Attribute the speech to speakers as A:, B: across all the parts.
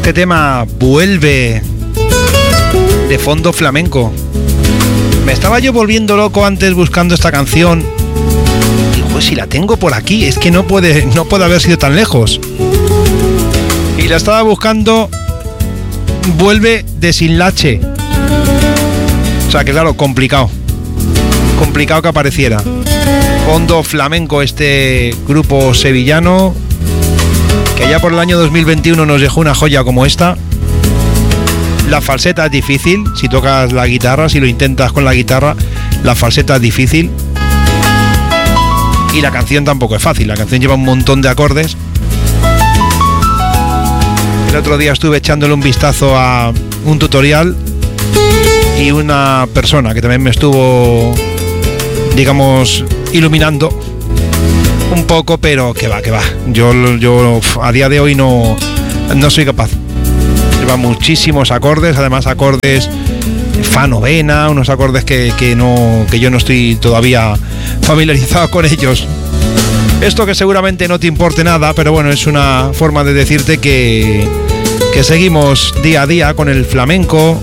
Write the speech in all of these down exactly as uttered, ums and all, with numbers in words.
A: Este tema vuelve de fondo flamenco. Me estaba yo volviendo loco antes buscando esta canción. Y pues si la tengo por aquí, es que no puede, no puede haber sido tan lejos. Y la estaba buscando. Vuelve de Sinlache. O sea que claro, complicado. Complicado que apareciera. Fondo flamenco, este grupo sevillano que allá por el año dos mil veintiuno nos dejó una joya como esta. La falseta es difícil, si tocas la guitarra, si lo intentas con la guitarra, la falseta es difícil. Y la canción tampoco es fácil, la canción lleva un montón de acordes. El otro día estuve echándole un vistazo a un tutorial y una persona que también me estuvo, digamos, iluminando un poco, pero que va, que va. Yo, yo a día de hoy no, no soy capaz. Lleva muchísimos acordes, además acordes fa novena, unos acordes que, que, no, que yo no estoy todavía familiarizado con ellos. Esto que seguramente no te importe nada, pero bueno, es una forma de decirte que, que seguimos día a día con el flamenco.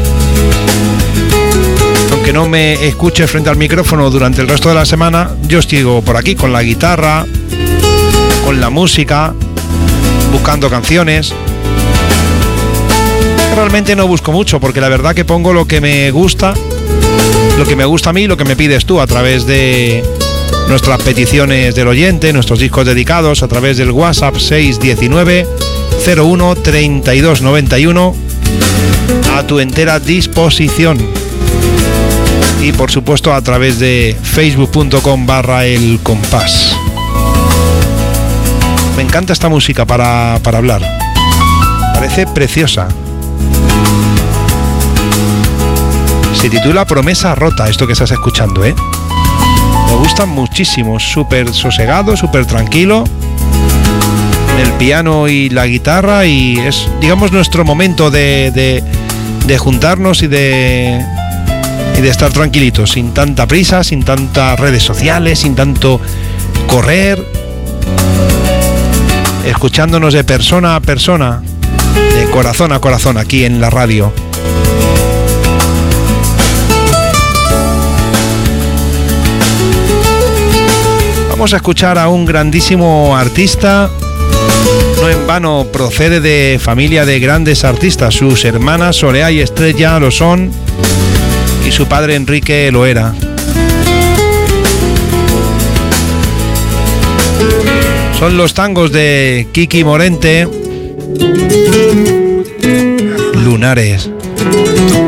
A: Aunque no me escuche frente al micrófono durante el resto de la semana, yo sigo por aquí con la guitarra, con la música, buscando canciones. Realmente no busco mucho, porque la verdad que pongo lo que me gusta, lo que me gusta a mí, lo que me pides tú a través de nuestras peticiones del oyente, nuestros discos dedicados, a través del WhatsApp seis uno nueve cero uno treinta y dos noventa y uno, a tu entera disposición. Y por supuesto a través de facebook punto com barra el compás. Me encanta esta música para, para hablar. Parece preciosa. Se titula Promesa Rota, esto que estás escuchando, ¿eh? Me gusta muchísimo, súper sosegado, súper tranquilo. En el piano y la guitarra, y es, digamos, nuestro momento de, de, de juntarnos y de... y de estar tranquilitos, sin tanta prisa, sin tantas redes sociales, sin tanto correr, escuchándonos de persona a persona, de corazón a corazón, aquí en la radio. Vamos a escuchar a un grandísimo artista. No en vano procede de familia de grandes artistas. Sus hermanas Soleá y Estrella lo son, y su padre Enrique lo era. Son los tangos de Kiki Morente, Lunares.